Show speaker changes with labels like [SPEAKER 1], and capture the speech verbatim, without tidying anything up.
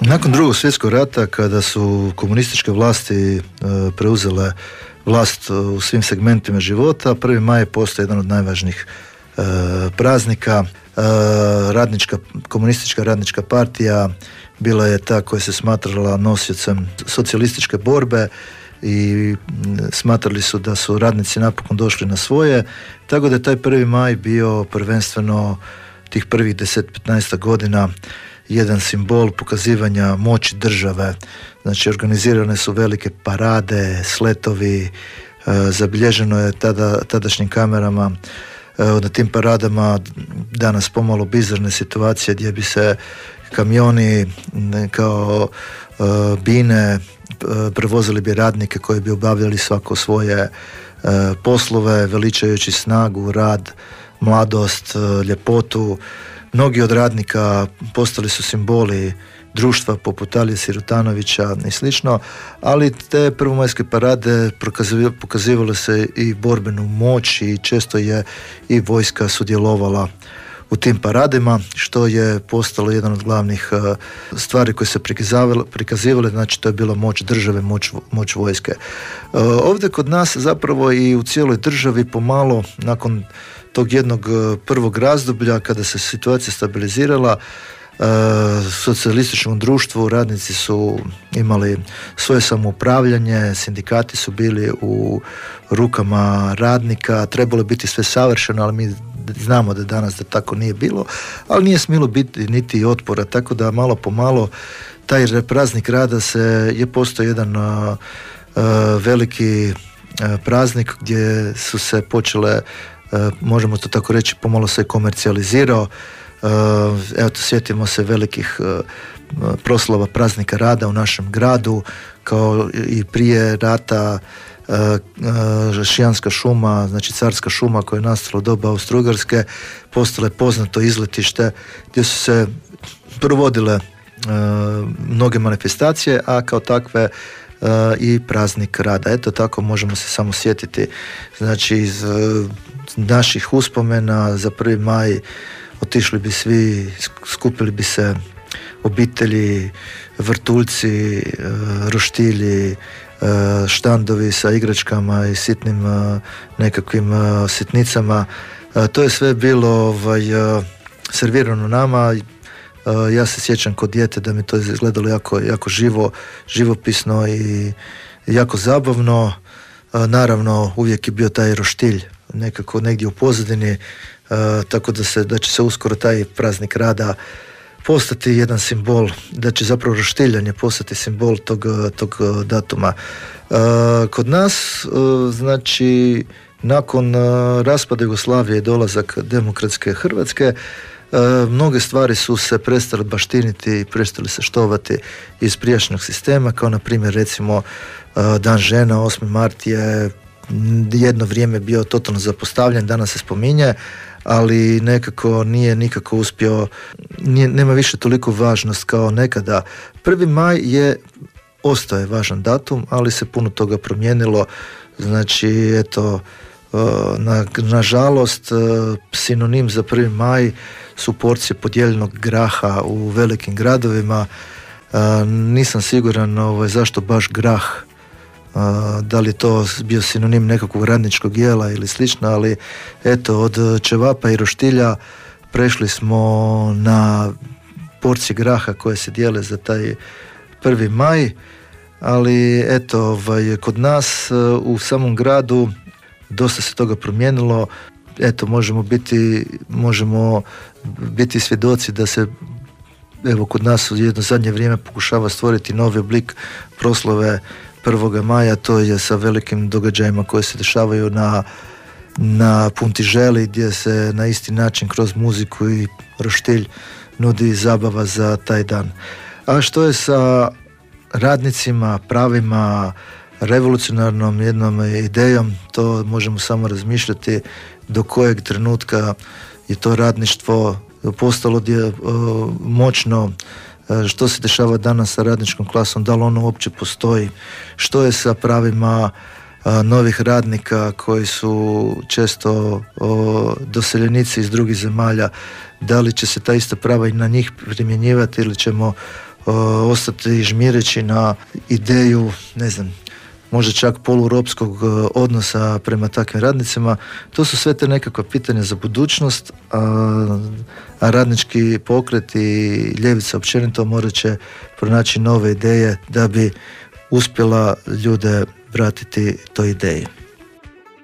[SPEAKER 1] Nakon Drugog svjetskog rata, kada su komunističke vlasti preuzele vlast u svim segmentima života, prvi maj je postao jedan od najvažnijih praznika. Radnička, komunistička radnička partija bila je ta koja se smatrala nosiocem socijalističke borbe i smatrali su da su radnici napokon došli na svoje, tako da je taj prvi maj bio prvenstveno tih prvih deset do petnaest godina jedan simbol pokazivanja moći države. Znači, organizirane su velike parade, sletovi, zabilježeno je tada, tadašnjim kamerama na tim paradama danas pomalo bizarne situacije gdje bi se kamioni kao bine prevozili bi radnike koji bi obavljali svako svoje poslove, veličajući snagu, rad, mladost, ljepotu. Mnogi od radnika postali su simboli društva poput Alije Sirotanovića i slično, ali te prvomajske parade pokazivale se i borbenu moć i često je i vojska sudjelovala u tim paradima, što je postalo jedan od glavnih uh, stvari koje se prikazivale, prikazivale, znači to je bila moć države, moć, moć vojske. Uh, ovdje kod nas zapravo i u cijeloj državi pomalo, nakon tog jednog uh, prvog razdoblja, kada se situacija stabilizirala, Uh, socijalističkom društvu radnici su imali svoje samoupravljanje, sindikati su bili u rukama radnika, trebalo biti sve savršeno, ali mi znamo da danas da tako nije bilo, ali nije smjelo biti niti otpora, tako da malo po malo taj praznik rada se je postao jedan uh, uh, veliki uh, praznik gdje su se počele, uh, možemo to tako reći, pomalo se komercijalizirao. Uh, evo to sjetimo se velikih uh, proslava praznika rada u našem gradu, kao i prije rata uh, uh, Šijanska šuma, znači carska šuma koja je nastala u doba Austro-Ugarske, postale poznato izletište gdje su se provodile uh, mnoge manifestacije, a kao takve uh, i praznik rada. Eto tako možemo se samo sjetiti, znači iz uh, naših uspomena za prvi maj otišli bi svi, skupili bi se obitelji, vrtuljci, roštilji, štandovi sa igračkama i sitnim nekakvim sitnicama. To je sve bilo ovaj, servirano nama. Ja se sjećam kod dijete da mi to izgledalo jako, jako živo, živopisno i jako zabavno. Naravno, uvijek je bio taj roštilj nekako negdje u pozadini. Uh, tako da, se, da će se uskoro taj praznik rada postati jedan simbol, da će zapravo roštiljanje postati simbol tog, tog datuma. Uh, kod nas, uh, znači, nakon uh, raspada Jugoslavije i dolazak demokratske Hrvatske, uh, mnoge stvari su se prestale baštiniti i prestali se štovati iz prijašnjeg sistema, kao na primjer recimo uh, Dan žena, osmi mart je jedno vrijeme bio totalno zapostavljen, danas se spominje, ali nekako nije nikako uspio, nije, nema više toliko važnost kao nekada. prvi maj je, ostao je važan datum, ali se puno toga promijenilo, znači eto, na, nažalost sinonim za prvi maj su porcije podijeljenog graha u velikim gradovima. Nisam siguran ovaj, zašto baš grah, da li je to bio sinonim nekakvog radničkog jela ili slično, ali eto, od ćevapa i roštilja prešli smo na porcije graha koje se dijele za taj prvi maj, ali eto, ovaj, kod nas u samom gradu dosta se toga promijenilo. Eto, možemo biti, možemo biti svjedoci da se evo kod nas u jedno zadnje vrijeme pokušava stvoriti novi oblik proslave prvoga maja, to je sa velikim događajima koje se dešavaju na, na Puntiželi, gdje se na isti način kroz muziku i roštilj nudi zabava za taj dan. A što je sa radnicima, pravima, revolucionarnom jednom idejom, to možemo samo razmišljati do kojeg trenutka je to radništvo postalo dje, moćno, što se dešava danas sa radničkom klasom, da li ono uopće postoji, što je sa pravima a, novih radnika koji su često o, doseljenici iz drugih zemalja, da li će se ta ista prava i na njih primjenjivati ili ćemo ostati žmireći na ideju, ne znam, možda čak poluropskog odnosa prema takvim radnicima. To su sve te nekakva pitanja za budućnost, a, a radnički pokret i ljevica općenito morat će pronaći nove ideje da bi uspjela ljude vratiti toj ideji.